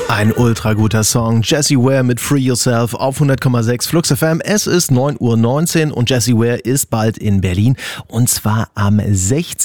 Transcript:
Ein ultra guter Song. Jessie Ware mit Free Yourself auf 100,6 Flux FM. Es ist 9:19 Uhr und Jessie Ware ist bald in Berlin. Und zwar am 16.